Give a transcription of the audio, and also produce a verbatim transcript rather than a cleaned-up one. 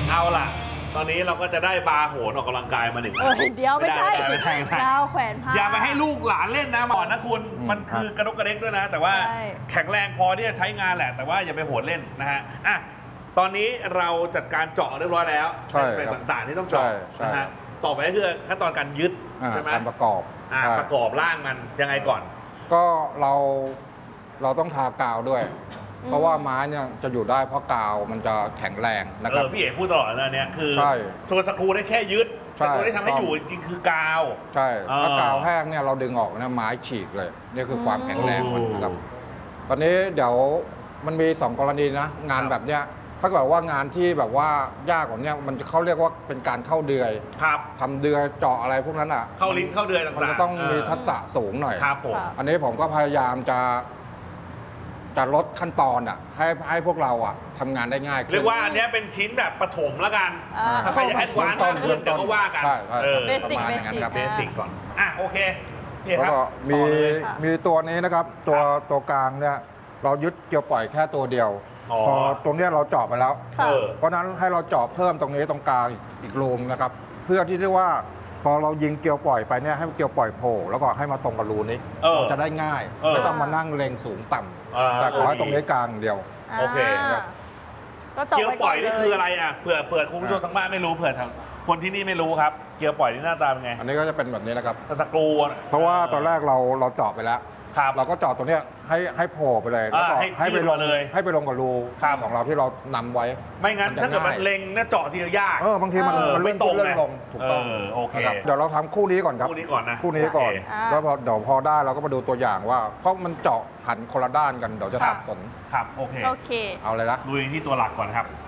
เอาล่ะตอนนี้เราก็จะได้บาร์โหนออกกำลังกายมาหนึ่งเออเดี๋ยวไม่ใช่ดาวแขวนผ้าอย่าไปให้ลูกหลานเล่นนะหมอนนะคุณมันคือกระดกกระเด็กด้วยนะแต่ว่าแข็งแรงพอที่จะใช้งานแหละแต่ว่าอย่าไปโหดเล่นนะฮะอ่ะตอนนี้เราจัดการเจาะเรียบร้อยแล้วเป็นต่างๆที่ต้องเจาะนะฮะต่อไปก็คือขั้นตอนการยึดใช่ไหมการประกอบประกอบร่างมันยังไงก่อนก็เราเราต้องทากาวด้วยเพราะว่าไม้เนี่ยจะอยู่ได้เพราะกาวมันจะแข็งแรงนะครับพี่เอกพูดตลอดนะเนี่ยคือตัวสกรูได้แค่ยึดแต่ตัวที่ทำให้อยู่จริงๆคือกาวใช่ถ้ากาวแห้งเนี่ยเราดึงออกเนี่ยไม้ฉีกเลยนี่คือความแข็งแรงมันนะครับตอนนี้เดี๋ยวมันมีสองกรณีนะงานแบบเนี้ยถ้าเกิดว่างานที่แบบว่ายากกว่านี้มันจะเขาเรียกว่าเป็นการเข้าเดือยครับทำเดือยเจาะอะไรพวกนั้นอ่ะเข้าลิ้นเข้าเดือยต่างๆมันจะต้องมีทักษะสูงหน่อยครับผมอันนี้ผมก็พยายามจะจะลดขั้นตอนอ่ะให้ให้พวกเราอ่ะทำงานได้ง่ายขึ้นเรียกว่าอันนี้เป็นชิ้นแบบปฐมแล้วกันถ้าใครจะแอดวานซ์มากขึ้นเดี๋ยวก็ว่ากันเบสิกเบสิกเบสิกก่อนอ่ะโอเคแล้วก็มีมีตัวนี้นะครับตัวตัวกลางเนี่ยเรายึดเกี่ยวปล่อยแค่ตัวเดียวพอตรงนี้เราเจาะไปแล้วเพราะนั้นให้เราเจาะเพิ่มตรงนี้ตรงกลางอีกรูมนะครับเพื่อที่ได้ว่าพอเรายิงเกลียวปล่อยไปเนี่ยให้เกลียวปล่อยโผล่แล้วก็ให้มาตรงกับรูนี้เราจะได้ง่ายไม่ต้องมานั่งเล็งสูงต่ำแต่ขอให้ตรงนี้กลางเดียวโอเคเกลียวปล่อยนี่คืออะไรอ่ะเผื่อเผื่อคุณผู้ชมทางบ้านไม่รู้เผื่อทางคนที่นี่ไม่รู้ครับเกลียวปล่อยนี่หน้าตาเป็นไงอันนี้ก็จะเป็นแบบนี้นะครับสกรูเพราะว่าตอนแรกเราเราเจาะไปแล้วเราก็เจาะตัวเนี้ยให้ให้โผล่ไปเลยแล้วก็ให้ไปลงเลยให้ไปลงกับรูของเราที่เรานำไว้ไม่งั้นถ้าเกิดมันเล็งเนี่ยเจาะทีละยากเออบางทีมันมันเลื่อนขึ้นเลื่อนลงถูกต้องโอเคเดี๋ยวเราทำคู่นี้ก่อนครับคู่นี้ก่อนนะคู่นี้ก่อนแล้วพอเดี๋ยวพอได้เราก็มาดูตัวอย่างว่าเพราะมันเจาะหันคนละด้านกันเดี๋ยวจะสับสนครับโอเคโอเคเอาเลยละดูที่ตัวหลักก่อนครับ